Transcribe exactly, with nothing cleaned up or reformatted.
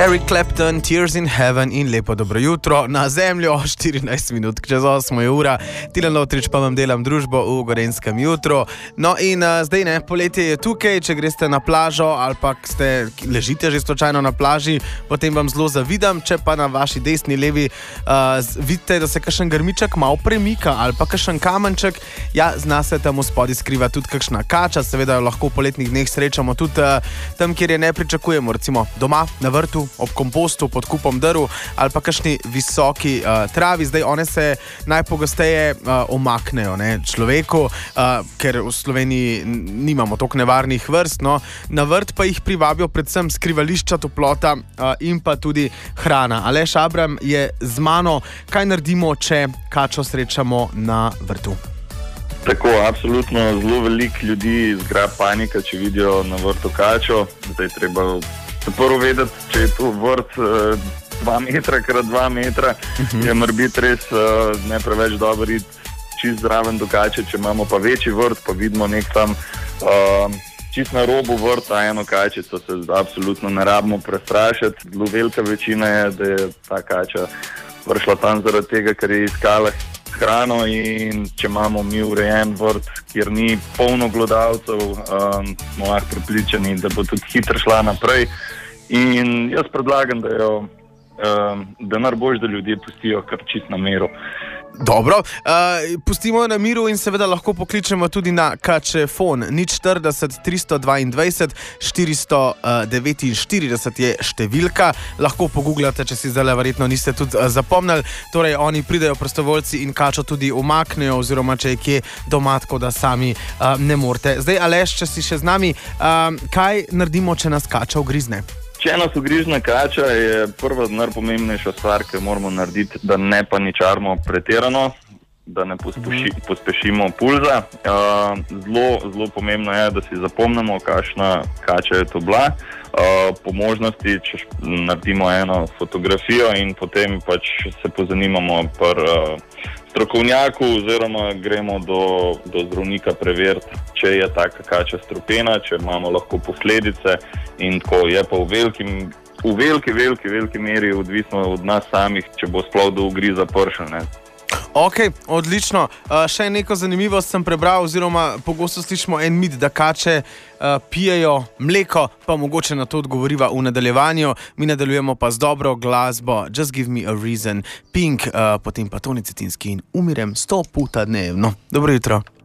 Eric Clapton, Tears in Heaven in lepo dobro jutro na zemljo, štirinajst minut čez osmo je ura. Tilen Lotrič pa vam delam družbo v Gorenskem jutru. No in uh, zdaj ne, poletje je tukaj, če greste na plažo ali pa ste, ležite že slučajno na plaži, potem vam zelo zavidam, če pa na vaši desni, levi uh, vidite, da se kakšen grmiček malo premika ali pa kakšen kamenček, ja, zna se tam v spodi skriva tudi kakšna kača, seveda jo lahko v poletnih dneh srečamo tudi uh, tam, kjer je ne pričakujemo, recimo doma, na vrtu, ob kompostu, pod kupom drv ali pa kakšni visoki uh, travi. Zdaj one se najpogosteje uh, omaknejo ne, človeku, uh, ker v Sloveniji nimamo toliko nevarnih vrst, no. Na vrt pa jih privabijo predvsem skrivališča, toplota uh, in pa tudi hrana. Aleš Abram je z mano. Kaj naredimo, če kačo srečamo na vrtu? Tako, absolutno zelo veliko ljudi zgra panika, če vidijo na vrtu kačo. Zdaj treba prvo vedeti, če je to vrt uh, dva metra krat dva metra, uh-huh. je mora biti res uh, ne preveč dobro iti čist zraven do kače. Če imamo pa večji vrt, pa vidimo nek tam uh, čist na robu vrta eno kačico, se absolutno ne rabimo prestrašiti. Zelo velika večina je, da je ta kača prišla tam zaradi tega, ker je iskala hrano, in če imamo mi urejen vrt, kjer ni polno glodavcev, um, smo lahko pripričani, da bo tudi hitro šla naprej. In jaz predlagam, da jo um, denar boš, da ljudje pustijo kar čist na miru. Dobro, uh, pustimo na miru in seveda lahko pokličemo tudi na kačefon. nič štirideset, tristo dvaindvajset, štiristo devetinštirideset je številka. Lahko pogooglate, če si zdaj verjetno niste tudi uh, zapomnili. Torej, oni pridejo prostovoljci in kačo tudi umaknejo, oziroma če je kje doma, tako da sami uh, ne morete. Zdaj, Aleš, če si še z nami, uh, kaj naredimo, če nas kača ugrizne? Če nas ugrizne kača, je prva najpomembnejša stvar, ki moramo narediti, da ne paničarimo pretirano, da ne pospeši, pospešimo pulza. Uh, zelo, zelo pomembno je, da si zapomnimo, kakšna kača je to bila. Uh, po možnosti, če naredimo eno fotografijo in potem pač se pozanimamo pri uh, strokovnjaku oziroma gremo do, do zdravnika preveriti, če je taka kača strupena, če imamo lahko posledice, in tako je pa v veliki, v veliki, veliki, veliki meri odvisno od nas samih, če bo sploh do ugriza prišel, ne. Ok, odlično. Uh, še neko zanimivost sem prebral, oziroma pogosto slišimo en mit, da kače uh, pijejo mleko, pa mogoče na to odgovoriva v nadaljevanju. Mi nadaljujemo pa z dobro glasbo Just Give Me a Reason, Pink, uh, potem pa Toni Cetinski in Umirem sto puta dnevno. Dobro jutro.